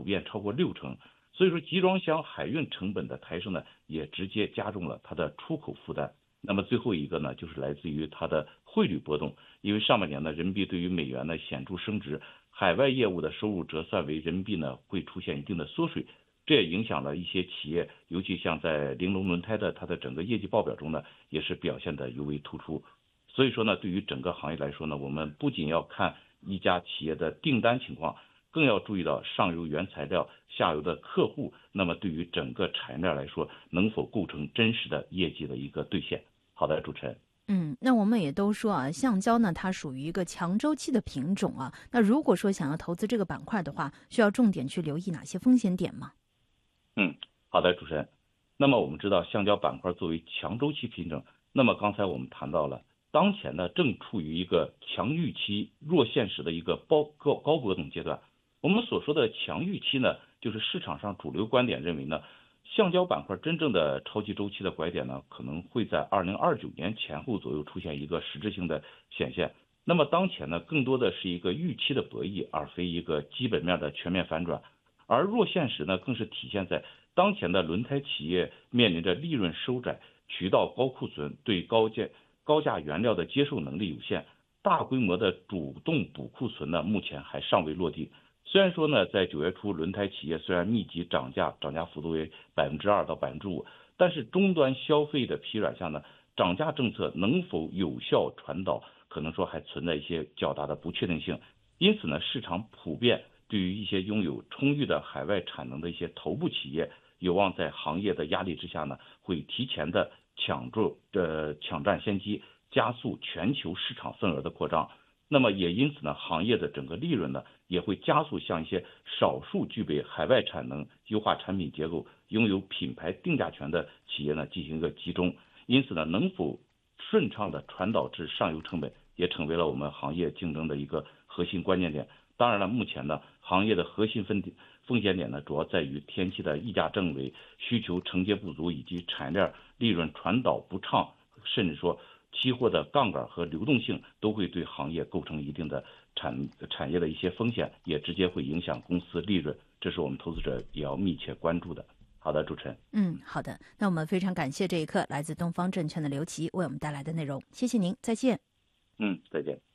变超过60%。所以说集装箱海运成本的抬升呢，也直接加重了它的出口负担。那么最后一个呢，就是来自于它的汇率波动，因为上半年呢，人民币对于美元呢显著升值，海外业务的收入折算为人民币呢会出现一定的缩水，这也影响了一些企业，尤其像在玲珑轮胎的它的整个业绩报表中呢，也是表现的尤为突出。所以说呢，对于整个行业来说呢，我们不仅要看一家企业的订单情况，更要注意到上游原材料、下游的客户，那么对于整个产业链来说，能否构成真实的业绩的一个兑现。好的，主持人。 那我们也都说啊，橡胶呢，它属于一个强周期的品种啊。那如果说想要投资这个板块的话，需要重点去留意哪些风险点吗？ 好的，主持人。那么我们知道，橡胶板块作为强周期品种，那么刚才我们谈到了，当前呢正处于一个强预期、弱现实的一个高波动阶段。我们所说的强预期呢，就是市场上主流观点认为呢，橡胶板块真正的超级周期的拐点呢，可能会在2029年前后左右出现一个实质性的显现。那么当前呢，更多的是一个预期的博弈，而非一个基本面的全面反转。而弱现实呢，更是体现在当前的轮胎企业面临着利润收窄、渠道高库存、对高价原料的接受能力有限，大规模的主动补库存呢，目前还尚未落地。虽然说呢，在9月初，轮胎企业虽然密集涨价，涨价幅度为2%到5%，但是终端消费的疲软下呢，涨价政策能否有效传导，可能说还存在一些较大的不确定性。因此呢，市场普遍对于一些拥有充裕的海外产能的一些头部企业，有望在行业的压力之下呢，会提前的抢占先机，加速全球市场份额的扩张。那么也因此呢，行业的整个利润呢，也会加速向一些少数具备海外产能、优化产品结构、拥有品牌定价权的企业呢进行一个集中。因此呢，能否顺畅的传导至上游成本，也成为了我们行业竞争的一个核心关键点。当然了，目前呢，行业的核心风险点呢，主要在于天气的溢价正伪、需求承接不足以及产业链利润传导不畅，甚至说期货的杠杆和流动性都会对行业构成一定的产业的一些风险，也直接会影响公司利润，这是我们投资者也要密切关注的。好的，主持人。 好的。那我们非常感谢这一刻来自东方证券的刘琦为我们带来的内容，谢谢您，再见。 再见。